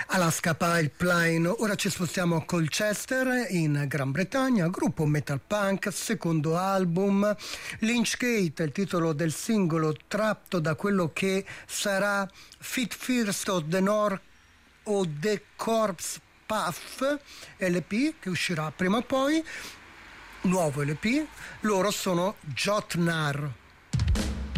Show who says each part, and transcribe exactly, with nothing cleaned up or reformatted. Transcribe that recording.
Speaker 1: Alaska Pipeline. Ora ci spostiamo a Colchester in Gran Bretagna, gruppo metal punk, secondo album. Lynchgate è il titolo del singolo tratto da quello che sarà Fit First of the North o The Corpse Path L P, che uscirà prima o poi, nuovo L P. Loro sono Jotnar.